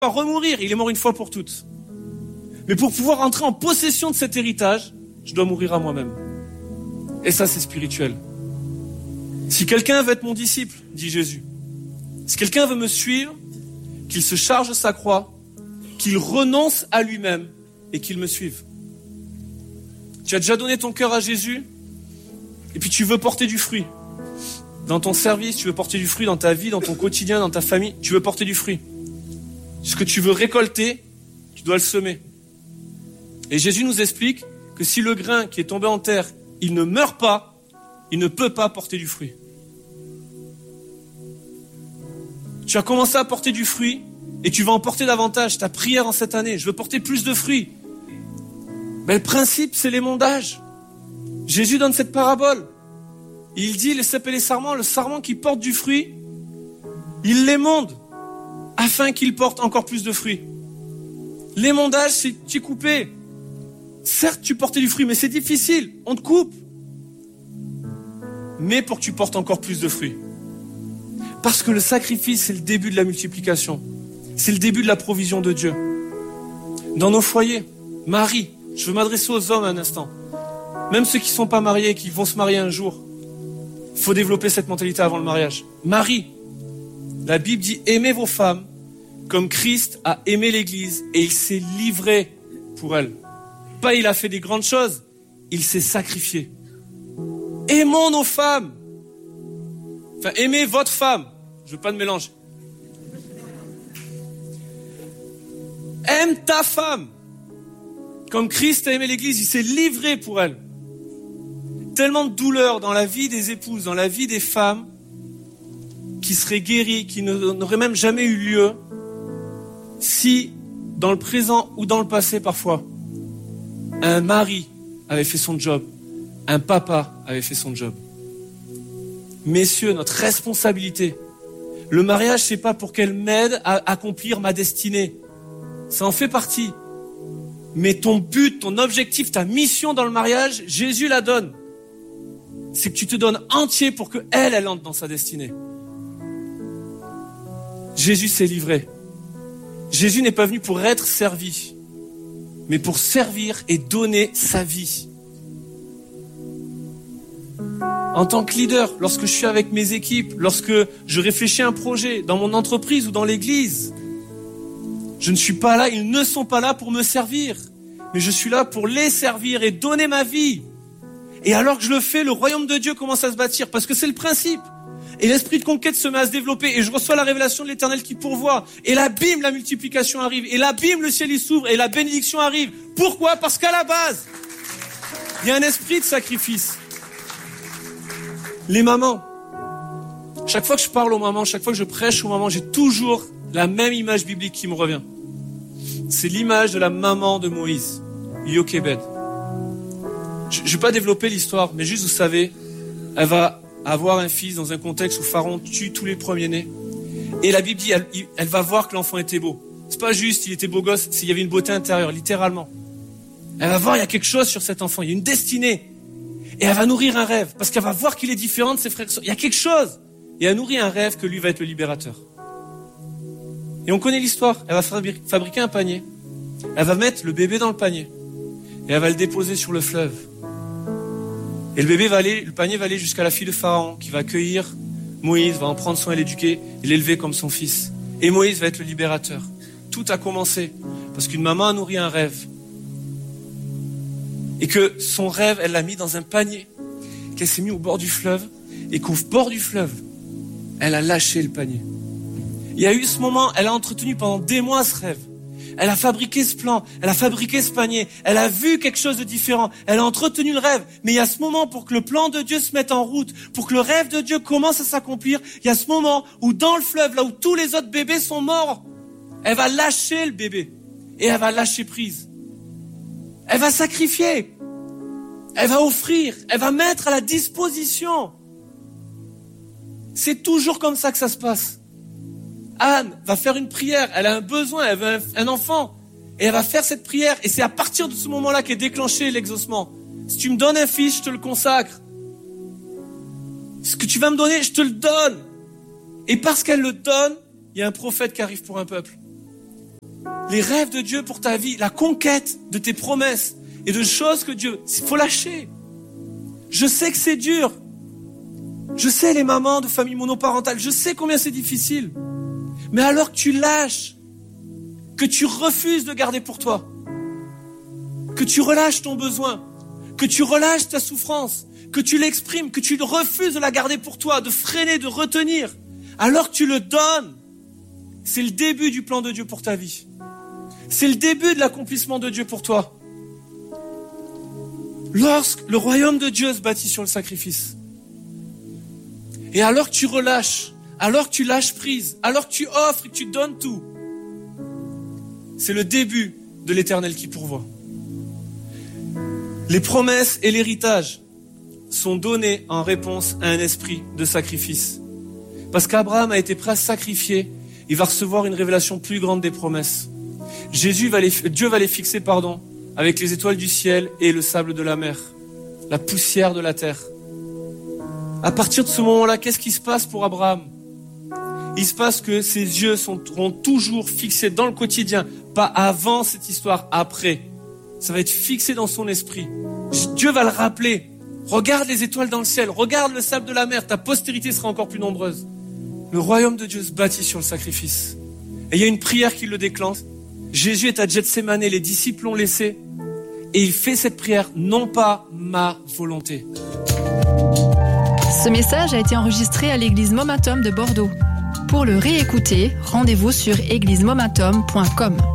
va remourir, il est mort une fois pour toutes. Mais pour pouvoir entrer en possession de cet héritage, je dois mourir à moi-même. Et ça, c'est spirituel. Si quelqu'un veut être mon disciple, dit Jésus, si quelqu'un veut me suivre, qu'il se charge de sa croix, qu'il renonce à lui-même et qu'il me suive. Tu as déjà donné ton cœur à Jésus et puis tu veux porter du fruit. Dans ton service, tu veux porter du fruit dans ta vie, dans ton quotidien, dans ta famille, tu veux porter du fruit. Ce que tu veux récolter, tu dois le semer. Et Jésus nous explique que si le grain qui est tombé en terre, il ne meurt pas, il ne peut pas porter du fruit. Tu as commencé à porter du fruit et tu vas en porter davantage. Ta prière en cette année, je veux porter plus de fruits. Mais le principe, c'est l'émondage. Jésus donne cette parabole. Il dit les cèpes et les sarments, le sarment qui porte du fruit, il l'émonde afin qu'il porte encore plus de fruits. L'émondage, c'est tu es coupé. Certes, tu portais du fruit, mais c'est difficile. On te coupe. Mais pour que tu portes encore plus de fruits. Parce que le sacrifice, c'est le début de la multiplication. C'est le début de la provision de Dieu. Dans nos foyers, Marie, je veux m'adresser aux hommes un instant. Même ceux qui ne sont pas mariés, qui vont se marier un jour. Il faut développer cette mentalité avant le mariage. Marie, la Bible dit, aimez vos femmes comme Christ a aimé l'Église et il s'est livré pour elle. Pas il a fait des grandes choses, il s'est sacrifié. Aimons nos femmes. Enfin, aimez votre femme. Je veux pas de mélange. Aime ta femme. Comme Christ a aimé l'Église, il s'est livré pour elle. Tellement de douleur dans la vie des épouses, dans la vie des femmes, qui seraient guéries, qui n'auraient même jamais eu lieu, si, dans le présent ou dans le passé parfois, un mari avait fait son job, un papa avait fait son job. Messieurs, notre responsabilité, le mariage, c'est pas pour qu'elle m'aide à accomplir ma destinée. Ça en fait partie. Mais ton but, ton objectif, ta mission dans le mariage, Jésus la donne. C'est que tu te donnes entier pour que elle entre dans sa destinée. Jésus s'est livré. Jésus n'est pas venu pour être servi, mais pour servir et donner sa vie. En tant que leader, lorsque je suis avec mes équipes, lorsque je réfléchis à un projet, dans mon entreprise ou dans l'église, je ne suis pas là, ils ne sont pas là pour me servir, mais je suis là pour les servir et donner ma vie. Et alors que je le fais, le royaume de Dieu commence à se bâtir, parce que c'est le principe. Et l'esprit de conquête se met à se développer, et je reçois la révélation de l'Éternel qui pourvoit. Et là, bim, la multiplication arrive. Et là, bim, le ciel il s'ouvre, et la bénédiction arrive. Pourquoi ? Parce qu'à la base, il y a un esprit de sacrifice. Les mamans, chaque fois que je parle aux mamans, chaque fois que je prêche aux mamans, j'ai toujours la même image biblique qui me revient. C'est l'image de la maman de Moïse, Jochébed. Je ne vais pas développer l'histoire, mais juste vous savez, elle va avoir un fils dans un contexte où Pharaon tue tous les premiers-nés. Et la Bible dit, elle va voir que l'enfant était beau. C'est pas juste, il était beau gosse, il y avait une beauté intérieure, littéralement. Elle va voir, il y a quelque chose sur cet enfant, il y a une destinée. Et elle va nourrir un rêve, parce qu'elle va voir qu'il est différent de ses frères et sœurs. Il y a quelque chose. Et elle nourrit un rêve que lui va être le libérateur. Et on connaît l'histoire. Elle va fabriquer un panier. Elle va mettre le bébé dans le panier. Et elle va le déposer sur le fleuve. Et le panier va aller jusqu'à la fille de Pharaon, qui va accueillir Moïse, va en prendre soin et l'éduquer, et l'élever comme son fils. Et Moïse va être le libérateur. Tout a commencé, parce qu'une maman a nourri un rêve. Et que son rêve, elle l'a mis dans un panier, qu'elle s'est mis au bord du fleuve, et qu'au bord du fleuve, elle a lâché le panier. Il y a eu ce moment, elle a entretenu pendant des mois ce rêve. Elle a fabriqué ce plan, elle a fabriqué ce panier, elle a vu quelque chose de différent, elle a entretenu le rêve. Mais il y a ce moment pour que le plan de Dieu se mette en route, pour que le rêve de Dieu commence à s'accomplir, il y a ce moment où dans le fleuve, là où tous les autres bébés sont morts, elle va lâcher le bébé et elle va lâcher prise. Elle va sacrifier, elle va offrir, elle va mettre à la disposition. C'est toujours comme ça que ça se passe. Anne va faire une prière, elle a un besoin, elle veut un enfant, et elle va faire cette prière, et c'est à partir de ce moment-là qu'est déclenché l'exaucement. Si tu me donnes un fils, je te le consacre. Ce que tu vas me donner, je te le donne. Et parce qu'elle le donne, il y a un prophète qui arrive pour un peuple. les rêves de Dieu pour ta vie, la conquête de tes promesses et de choses que Dieu... Il faut lâcher. Je sais que c'est dur. Je sais les mamans de famille monoparentale, je sais combien c'est difficile. Mais alors que tu lâches, que tu refuses de garder pour toi, que tu relâches ton besoin, que tu relâches ta souffrance, que tu l'exprimes, que tu refuses de la garder pour toi, de freiner, de retenir, alors que tu le donnes, c'est le début du plan de Dieu pour ta vie. C'est le début de l'accomplissement de Dieu pour toi. Lorsque le royaume de Dieu se bâtit sur le sacrifice, et alors que tu relâches, alors que tu lâches prise, alors que tu offres et que tu donnes tout, c'est le début de l'Éternel qui pourvoit. Les promesses et l'héritage sont donnés en réponse à un esprit de sacrifice. Parce qu'Abraham a été prêt à sacrifier, il va recevoir une révélation plus grande des promesses. Dieu va les fixer, avec les étoiles du ciel et le sable de la mer, la poussière de la terre. À partir de ce moment-là, qu'est-ce qui se passe pour Abraham ? Il se passe que ses yeux seront toujours fixés dans le quotidien, pas avant cette histoire, après. Ça va être fixé dans son esprit. Dieu va le rappeler. Regarde les étoiles dans le ciel, regarde le sable de la mer, ta postérité sera encore plus nombreuse. Le royaume de Dieu se bâtit sur le sacrifice. Et il y a une prière qui le déclenche. Jésus est à Gethsémanée, les disciples l'ont laissé. Et il fait cette prière, non pas ma volonté. Ce message a été enregistré à l'église Momentum de Bordeaux. Pour le réécouter, rendez-vous sur églisemomentum.com.